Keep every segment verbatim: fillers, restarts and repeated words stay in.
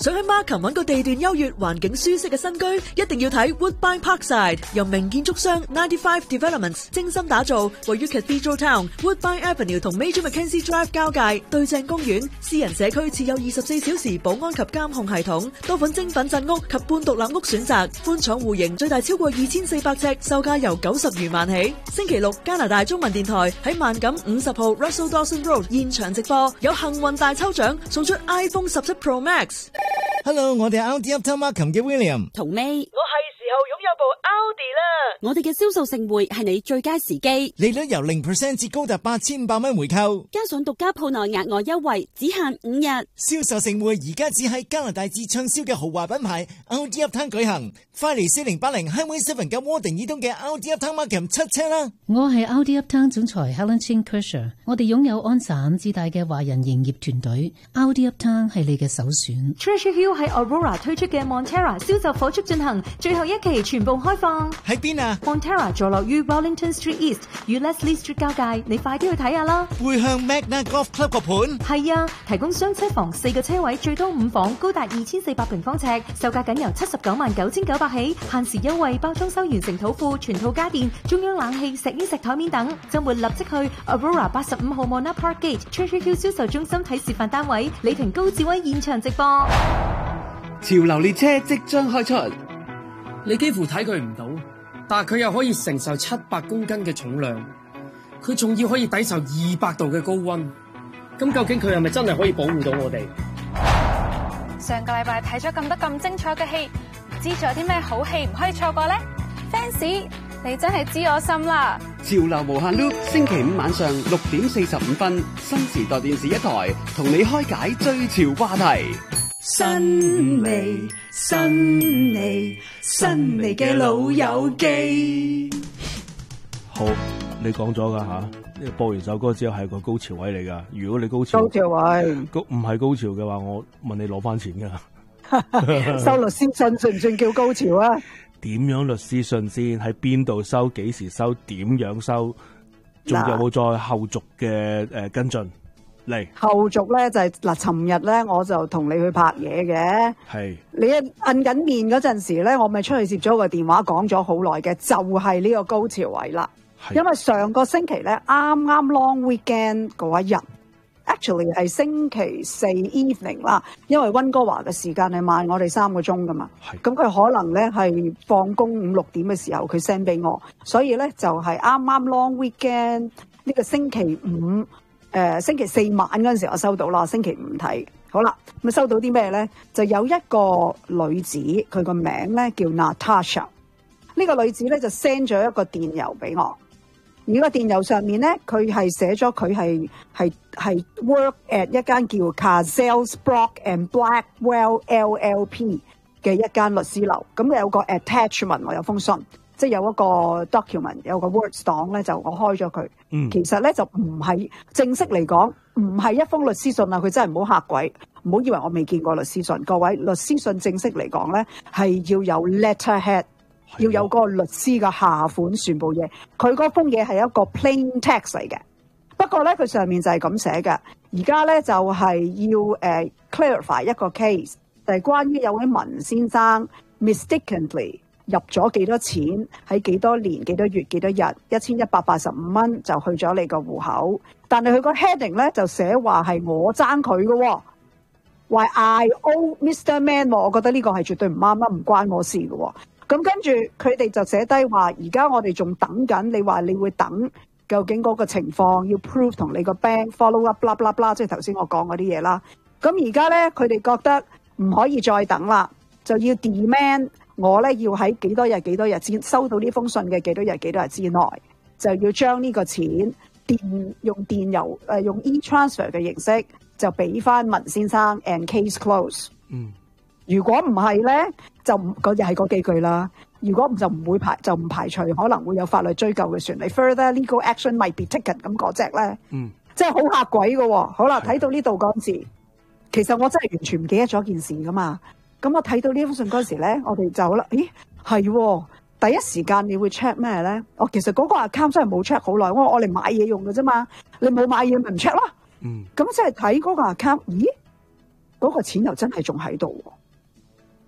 想喺 Markham 揾個地段優越、環境舒適嘅新居，一定要睇 Woodbine Parkside， 由名建築商 ninety-five Developments 精心打造，位於 Cathedral Town、Woodbine Avenue 同 Major Mackenzie Drive 交界，對正公園，私人社區設有二十四小時保安及監控系統，多款精品鎮屋及半獨立屋選擇，寬敞戶型，最大超過二千四百尺，售價由九十餘萬起。星期六加拿大中文電台喺萬錦五十號 Russell Dawson Road 現場直播，有幸運大抽獎送出 iPhone 十七 Pro Max。Hello， 我哋 Audi Uptown Markham 嘅 William 同 May， 我係時候擁有部 Audi 啦。 我哋嘅銷售盛會係你最佳時機， 利率由零 percent 至高達八千五百蚊回購， 加上獨家鋪內額外優惠，只限五日。 銷售盛會而家只喺加拿大至暢銷嘅豪華品牌 Audi Uptown 舉行，快嚟四零八零 Highway Seven 嘅窩定以東嘅 Audi Uptown Markham 七車啦。 我係 Audi Uptown 總裁 Helen Chin Kersher， 我哋擁有安省至大嘅華人營業團隊 ，Audi Uptown 係你嘅首選。 Treasure Hill 喺 Aurora 推出嘅 Montera 銷售火速進行，最後一期全部開放。 喺邊啊 ？Montera 坐落於 Wellington Street East 與 Leslie Street 交界，你快啲去睇下啦。 會向 Magna Golf Club 個盤？ 係啊，提供雙車房四個車位，最多五房，高達二千四百平方尺，售價僅由七十九萬九千九百起，限時優惠，包裝修完成土庫，全套家電、中央冷氣、石英石台面等。週末立即去 Aurora 八十五號 Mona Park Gate Treasure Hill 銷售中心睇示範單位，李婷高志威現場直播。 潮流列車即將開出， 你幾乎睇佢唔到，但係佢又可以承受七百公斤嘅重量，佢仲要可以抵受二百度嘅高溫。咁究竟佢係咪真係可以保護到我哋？ 上個禮拜睇咗咁多咁精彩嘅戲，唔知仲有啲咩好戲唔可以錯過呢？ Fans， 你真係知我心啦！ 潮流無限 loop， 星期五晚上六點四十五分，新時代電視一台同你開解最潮話題。 新味新味新味嘅老友記。 好，你講咗噶吓，播完首歌之後係個高潮位嚟噶。如果你高潮高潮位高唔係高潮嘅話，我問你攞翻錢噶。 收律師信算唔算叫高潮啊？ 點樣律師信先？喺邊度收？幾時收？點樣收？仲有冇再後續嘅誒跟進？嚟後續咧就係、是、嗱，尋日咧我就同你去拍嘢嘅。係你一摁緊面嗰陣時咧，我咪出去接咗個電話，講咗好耐嘅，就係、是、呢個高潮位啦。因為上個星期咧啱啱 long weekend 嗰一日 ，actually 係星期四 evening 啦。因為溫哥華嘅時間係慢我哋三個鐘噶嘛。咁佢可能咧係放工五六點嘅時候佢 send 俾我，所以咧就係啱啱 long weekend 呢個星期五。誒、呃、星期四晚嗰陣時我收到啦，星期五睇好啦，咁收到啲咩咧？就有一個女子，佢個名咧叫 Natasha。呢個女子咧就 send 咗一個電郵俾我，而個電郵上面咧佢係寫咗佢係係係 work at 一間叫 Cazales Brock and Blackwell L L P 嘅一間律師樓，咁有個 attachment 我有封信。即係有一個 document， 有個 Word 檔咧，就我開咗佢。嗯，其實咧就唔係正式嚟講，唔係一封律師信啊！佢真係唔好嚇鬼，唔好以為我未見過律師信。各位，律師信正式嚟講咧，係要有 letterhead， 要有個律師嘅下款全部嘢。佢嗰封嘢係一個 plain text 嚟嘅。不過咧，佢上面就係咁寫嘅。而家咧就係、是、要誒、uh, clarify 一個 case， 就係關於有位文先生 mistakenly。入咗幾多錢喺幾多年幾多月幾多日一千一百八十五蚊就去咗你個戶口，但係佢個 heading 咧就寫話係我爭佢嘅，話 I owe Mister Man， 我覺得呢個係絕對唔啱啦，唔關我事嘅。咁跟住佢哋就寫低話，而家我哋仲等緊，你話你會等究竟嗰個情況要 prove 同你個 bank follow up blah blah blah， 即係頭先我講嗰啲嘢啦。咁而家咧佢哋覺得唔可以再等啦，就要 demand。我咧要喺幾多日幾多日之收到呢封信嘅幾多日幾多日之內，就要將呢個錢電用電郵誒、呃、用 e-transfer 嘅形式就俾翻文先生 and case close。嗯，如果唔係咧，就嗰日係嗰幾句啦。如果唔就唔會排就唔排除可能會有法律追究嘅船嚟 further legal action might be taken 咁嗰隻咧。嗯，即係好嚇鬼嘅、哦。好啦，睇到呢度嗰陣時，其實我真係完全唔記得咗件事噶嘛。咁我睇到呢封信嗰時咧，我哋就啦，咦係，第一時間你會 check 咩咧？我其實嗰個 account 真係冇 check 好耐，我我嚟買嘢用嘅啫嘛，你冇買嘢咪唔 check 咯。嗯，咁即係睇嗰個 account，咦，嗰個錢又真係仲喺度。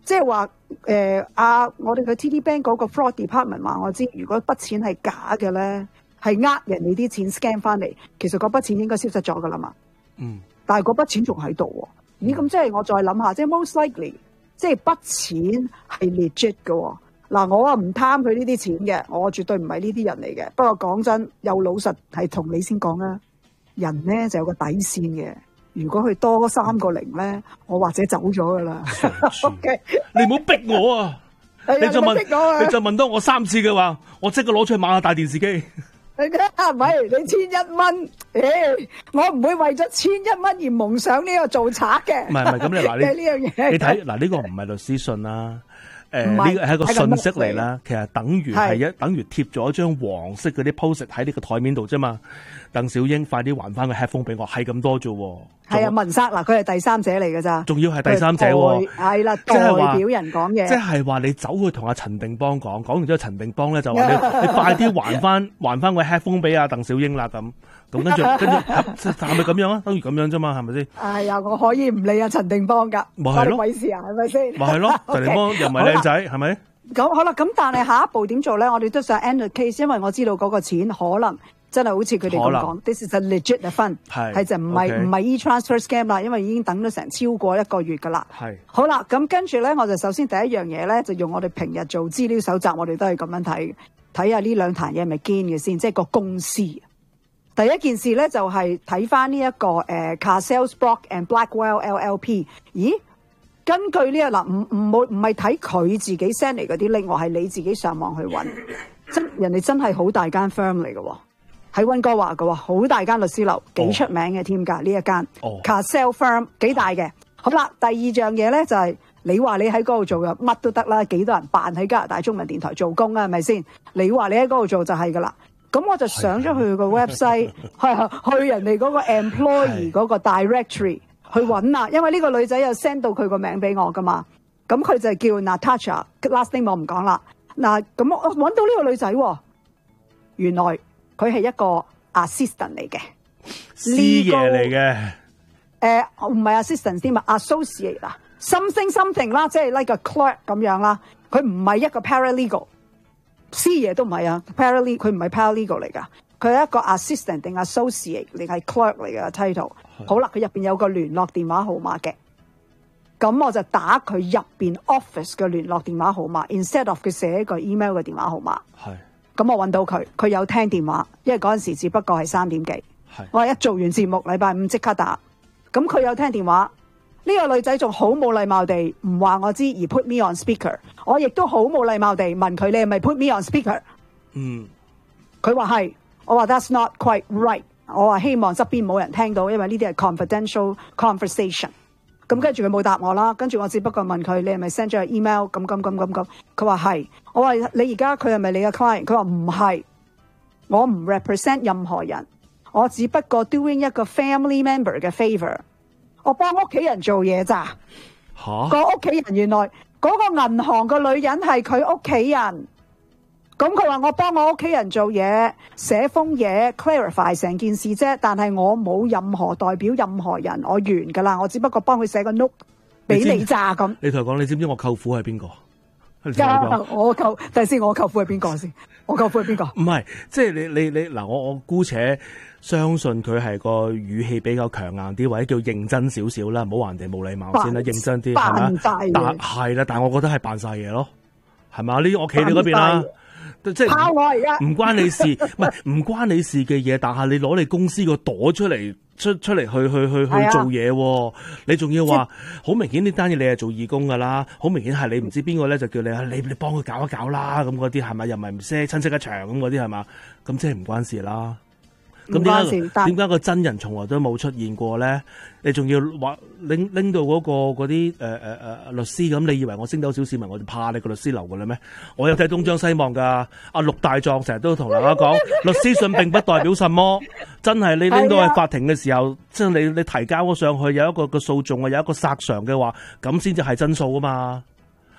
即係話誒啊，我哋嘅 T D Bank 嗰個 fraud department 話我知，如果筆錢係假嘅咧，係呃人哋啲錢 scam 翻嚟，其實嗰筆錢應該消失咗噶啦嘛。嗯。但係嗰筆錢仲喺度喎。咦？咁即係我再諗下，即係 most likely，即係筆錢係 legit 嘅喎。嗱，我啊唔貪佢呢啲錢嘅，我絕對唔係呢啲人嚟嘅。不過講真，又老實係同你先講啦，人咧就有個底線嘅。如果佢多三個零咧，我或者走咗噶啦。 Okay. 你唔好逼我啊！你就問，你，你就問多我三次嘅話，我即刻攞出去買下大電視機。 你睇唔係？你千一蚊，誒，我唔會為咗千一蚊而蒙上呢個做賊嘅。 唔係唔係，咁你嗱呢樣嘢， 你睇嗱呢個唔係律師信啦。誒，呢個係一個信息嚟啦，其實等於係一等於貼咗一張黃色嗰啲 post 喺呢個台面度啫嘛。鄧小英，快啲還翻個 headphone 俾我，係咁多啫。 係啊，文生嗱，佢係第三者嚟㗎咋， 仲要係第三者， 係啦，代表人講嘢， 即係話你走去同阿陳定邦講，講完之後陳定邦咧就話你你快啲還翻還翻個 headphone 俾阿鄧小英啦，咁咁跟住跟住係咪咁樣啊？等於咁樣啫嘛，係咪先？係啊，我可以唔理阿陳定邦㗎， 咪係咯， 鬼事啊，係咪先？ 咪係咯，陳定邦又唔係靚仔，係咪？ 咁好啦，咁但係下一步點做咧？我哋都想 end the case， 因為我知道嗰個錢可能真係好似佢哋咁講 ，this is a legit fund， 係就唔係唔係 e-transfer scam 啦，因為已經等咗成超過一個月噶啦。係好啦，咁跟住咧，我就首先第一樣嘢咧，就用我哋平日做資料搜集，我哋都係咁樣睇，睇下呢兩壇嘢係咪堅嘅先，即係個公司。第一件事咧就係睇翻呢一個誒、呃、Carsales Brock and Blackwell L L P， 咦？根據呢、這個嗱，唔唔冇唔係睇佢自己 send 嚟嗰啲 link， 我係你自己上網去揾，真人哋真係好大間 firm 嚟嘅喎，喺溫哥華嘅喎，好大間律師樓，幾出名嘅添㗎呢一間。哦 Carsales firm 幾大嘅。好啦，第二樣嘢咧就係、是、你話你喺嗰度做嘅乜都得啦，幾多人扮喺加拿大中文電台做工啊？係咪先？你話你喺嗰度做就係㗎啦。咁我就上咗去個 website，係去人哋嗰個 employee 嗰個 directory。去揾啊，因為呢個女仔有 send 到佢個名俾我噶嘛，咁佢就叫 Natasha，last name 我唔講啦。嗱，咁我揾到呢個女仔，原來佢係一個 assistant 嚟嘅， 師爺嚟嘅。 誒，唔係 assistant 添啊 ，associate 啊 ，something something 啦，即係 like a clerk 咁樣啦。佢唔係一個 paralegal，師爺都唔係啊 ，paralegal 佢唔係 paralegal 嚟噶。佢係一個 assistant 定 associate 定係 clerk 嚟嘅 title。好啦，佢入邊有個聯絡電話號碼嘅，咁我就打佢入邊 office 嘅聯絡電話號碼 ，instead of 佢寫一個 email 嘅電話號碼。係，咁我揾到佢，佢有聽電話，因為嗰陣時只不過係三點幾。係，我一做完節目，禮拜五即刻打，咁佢有聽電話。呢、這個女仔仲好冇禮貌地唔話我知而 put me on speaker， 我亦都好冇禮貌地問佢你係咪 put me on speaker？ 嗯，佢話係。我話 that's not quite right， 我話希望側邊冇人聽到，因為呢啲係 confidential conversation。咁跟住佢冇答我啦，跟住我只不過問佢你係咪 send 咗個 email 咁咁咁咁咁，佢話係。我話你而家佢係咪你嘅 client？ 佢話唔係，我唔 represent 任何人，我只不過 doing 一個 family member 嘅 favor， 我幫屋企人做嘢咋。嚇！個屋企人原來嗰個銀行個女人係佢屋企人。咁佢話我幫我屋企人做嘢，寫封嘢 clarify 成件事啫，但係我冇任何代表任何人，我完噶啦，我只不過幫佢寫個 note 俾你咋咁。你同佢講，你知唔知我舅父係邊個？我舅，第先我舅父係邊個先？我舅父係邊個？唔係，即係你你你嗱，我我姑且相信佢係個語氣比較強硬啲，或者叫認真少少啦，唔好話人哋冇禮貌先啦，認真啲係咪？扮晒嘢，但係啦，但係我覺得係扮晒嘢咯，係嘛？呢我企你嗰邊啦。即係拋我而家，唔關你事，唔係唔關你事嘅嘢，但係你攞你公司個朵出嚟出出嚟去去去去做嘢，你仲要話好明顯呢單嘢你係做義工噶啦，好明顯係你唔知邊個咧就叫你你你幫佢搞一搞啦，咁嗰啲係咪又唔係唔識親戚一場咁嗰啲係嘛？咁即係唔關事啦。咁點解點解個真人從來都冇出現過咧？你仲要話拎拎到嗰、嗰個嗰啲誒誒誒律師咁？你以為我升斗小市民我就怕你個律師樓噶啦咩？我有睇東張西望噶，阿陸大壯成日都同大家講，律師信並不代表什麼。真係你拎到去法庭嘅時候，即係你你提交咗上去有一個個訴訟啊，有一個索償嘅話，咁先至係真數啊嘛。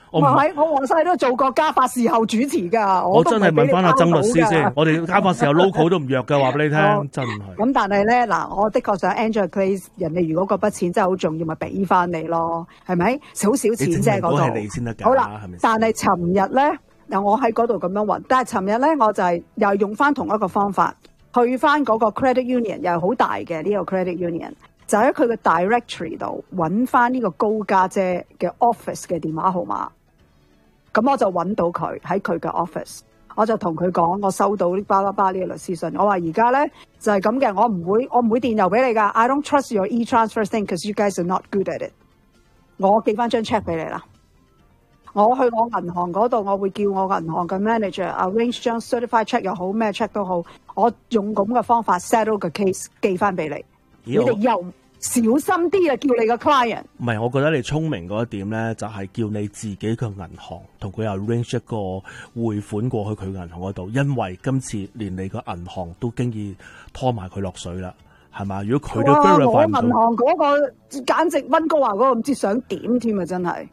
我係我話晒都做過家法事後主持㗎， 我真係問翻阿曾律師先，我哋家法事後 local 都唔弱㗎，話俾你聽，真係。 咁但係咧嗱，我的確想 Angela Clay 人哋如果嗰筆錢真係好重要，咪俾翻你咯，係咪？少少錢啫嗰度。 係你先得㗎。 好啦，但係尋日咧，嗱我喺嗰度咁樣揾，但係尋日咧我就係又用翻同一個方法，去翻嗰個 credit union 又係好大嘅呢個 credit union。就喺佢嘅 directory 度揾翻呢個高家姐嘅 office 嘅電話號碼，咁我就揾到佢喺佢嘅 office， 我就同佢講，我收到呢巴拉巴呢個律師信，我話而家咧就係咁嘅，我唔會我唔會電郵俾你噶 ，I don't trust your e-transfer thing because you guys are not good at it。我寄翻張 check 俾你啦，我去我銀行嗰度，我會叫我銀行嘅 manager arrange 張 certified check 又好咩 check 都好，我用咁嘅方法 settle 個 case 寄翻俾你。你哋又小心啲啊！叫你個 client。唔係，我覺得你聰明嗰一點咧，就係叫你自己個銀行同佢 arrange 一個匯款過去佢銀行嗰度，因為今次連你個銀行都經已拖埋佢落水啦，係嘛？如果佢都 verify 唔到， 我銀行嗰個簡直溫哥華嗰個唔知想點添啊！真係。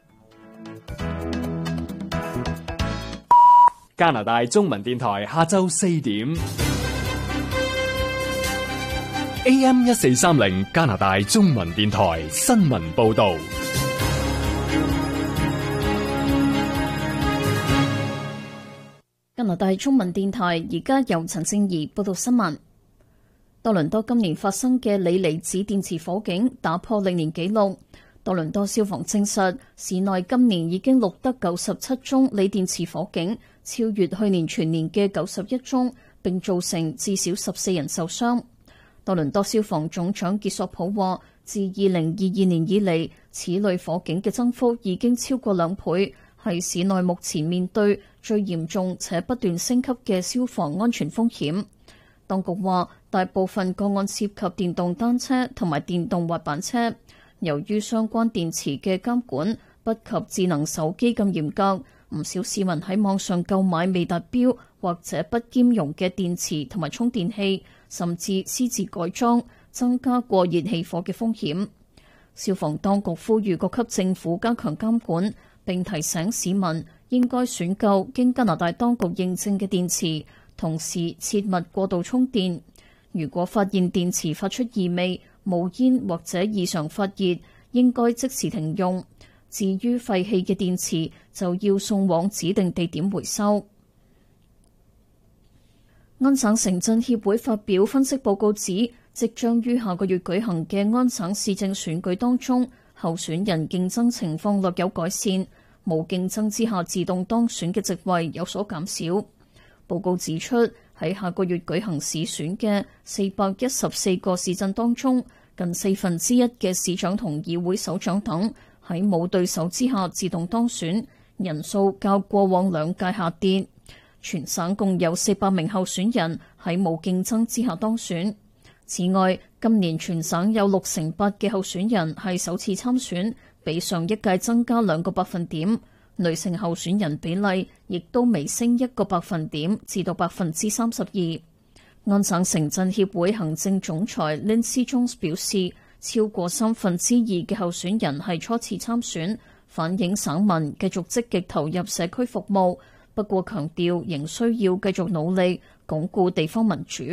加拿大中文電台下晝四點。A M 一四三零加拿大中文電台新聞報道。 加拿大中文電台而家由陳正儀報道新聞。多倫多今年發生嘅鋰離子電池火警打破歷年紀錄。多倫多消防證實，市內今年已經錄得九十七宗鋰電池火警，超越去年全年嘅九十一宗，並造成至少十四人受傷。多倫多消防總長傑索普話，自二零二二年以嚟，此類火警嘅增幅已經超過兩倍，係市內目前面對最嚴重且不斷升級嘅消防安全風險。當局話，大部分個案涉及電動單車同埋電動滑板車，由於相關電池嘅監管不及智能手機咁嚴格，唔少市民喺網上購買未達標或者不兼容嘅電池同埋充電器，甚至私自改裝，增加過熱起火嘅風險。消防當局呼籲各級政府加強監管，並提醒市民應該選購經加拿大當局認證嘅電池，同時切勿過度充電。如果發現電池發出異味、冒煙或者異常發熱，應該即時停用。至於廢棄嘅電池，就要送往指定地點回收。安省城鎮協會發表分析報告指，即將於下個月舉行嘅安省市政選舉當中，候選人競爭情況略有改善，冇競爭之下自動當選嘅席位有所減少。報告指出，喺下個月舉行市選嘅四百一十四個市鎮當中，近四分之一嘅市長同議會首長等喺冇對手之下自動當選，人數較過往兩屆下跌。全省共有四百名候選人喺冇競爭之下當選。此外，今年全省有六成八嘅候選人係首次參選，比上一屆增加兩個百分點。女性候選人比例亦都微升一個百分點，至到百分之三十二。安省城鎮協會行政總裁 Lindsay Jones 表示，超過三分之二嘅候選人係初次參選，反映省民繼續積極投入社區服務。不過強調仍需要繼續努力鞏固地方民主。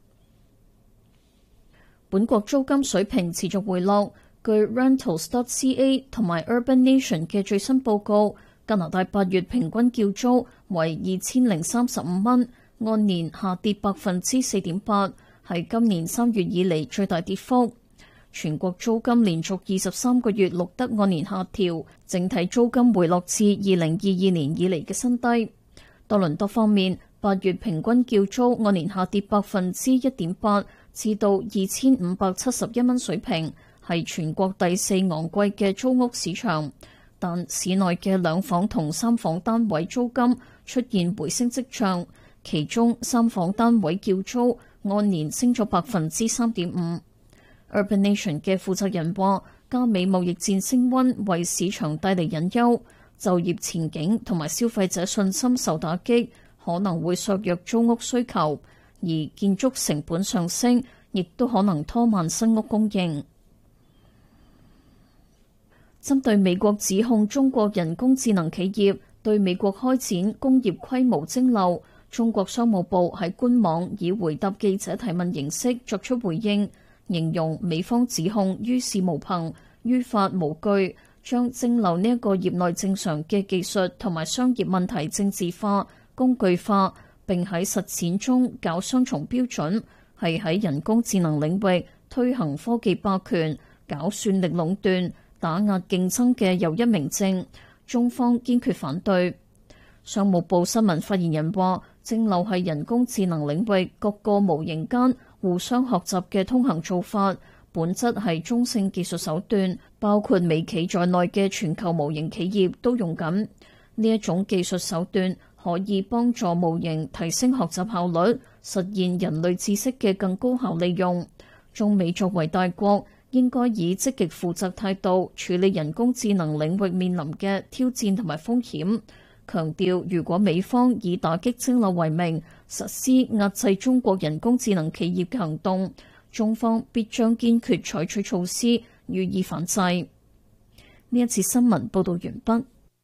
本國租金水平持續回落，據 Rentals dot C A 同埋 Urban Nation 嘅最新報告，加拿大八月平均叫租為二千零三十五蚊，按年下跌百分之四點八，係今年三月以嚟最大跌幅。全國租金連續二十三個月錄得按年下調，整體租金回落至二零二二年以嚟嘅新低。多倫多方面，八月平均叫租按年下跌百分之一點八，至到二千五百七十一蚊水平，係全國第四昂貴嘅租屋市場。但市內嘅兩房同三房單位租金出現回升跡象，其中三房單位叫租按年升咗百分之三點五。Urban Nation 嘅負責人話，加美貿易戰升溫為市場帶嚟隱憂，就業前景同埋消費者信心受打擊，可能會削弱租屋需求，而建築成本上升，亦都可能拖慢新屋供應。 針對美國指控中國人工智能企業對美國開展工業規模徵漏，中國商務部喺官網以回答記者提問形式作出回應，形容美方指控於事無憑、於法無據，將徵漏呢一個業內正常嘅技術同埋商業問題政治化、工具化，並喺實踐中搞雙重標準，係喺人工智能領域推行科技霸權、搞算力壟斷、打壓競爭嘅又一明證。中方堅決反對。商務部新聞發言人話，徵漏係人工智能領域各個模型間互相學習嘅通行做法，本質係中性技術手段，包括美企在內嘅全球模型企業都用緊呢一種技術手段，可以幫助模型提升學習效率，實現人類知識嘅更高效利用。中美作為大國，應該以積極負責態度處理人工智能領域面臨嘅挑戰同埋風險，強調如果美方以打擊徵漏為名，實施壓制中國人工智能企業嘅行動，中方必將堅決採取措施予以反制。呢一次新聞報道完畢。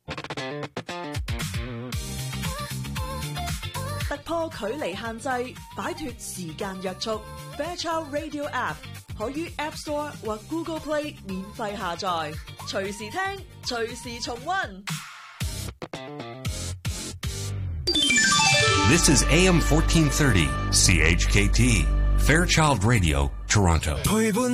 突破距離限制，擺脫時間約束。Fairchild Radio App 可於 App Store 或 Google Play 免費下載，隨時聽，隨時重溫。 This is A M fourteen thirty C H K T Fairchild Radio Toronto。